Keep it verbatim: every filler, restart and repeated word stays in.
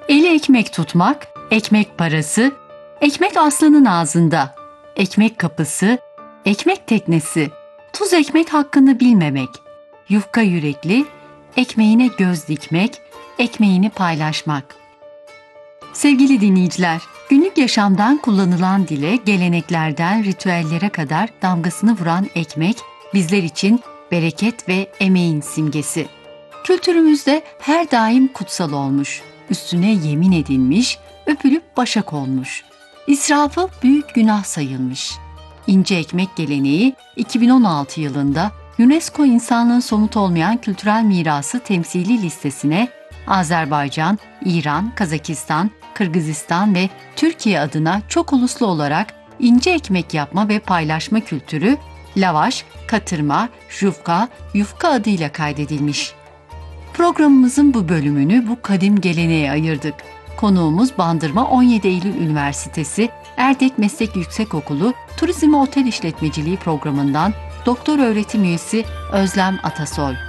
Eli ekmek tutmak, ekmek parası, ekmek aslanın ağzında, ekmek kapısı, ekmek teknesi, tuz ekmek hakkını bilmemek, yufka yürekli, ekmeğine göz dikmek, ekmeğini paylaşmak. Sevgili dinleyiciler, günlük yaşamdan kullanılan dile, geleneklerden ritüellere kadar damgasını vuran ekmek bizler için bereket ve emeğin simgesi. Kültürümüzde her daim kutsal olmuş, üstüne yemin edilmiş, öpülüp başa konmuş. İsrafı büyük günah sayılmış. İnce ekmek geleneği iki bin on altı yılında UNESCO insanlığın somut olmayan kültürel mirası temsili listesine Azerbaycan, İran, Kazakistan, Kırgızistan ve Türkiye adına çok uluslu olarak ince ekmek yapma ve paylaşma kültürü lavaş, katırma, jufka, yufka adıyla kaydedilmiş. Programımızın bu bölümünü bu kadim geleneğe ayırdık. Konuğumuz Bandırma on yedi Eylül Üniversitesi Erdek Meslek Yüksekokulu Turizm ve Otel İşletmeciliği programından doktor öğretim üyesi Özlem Atasoy.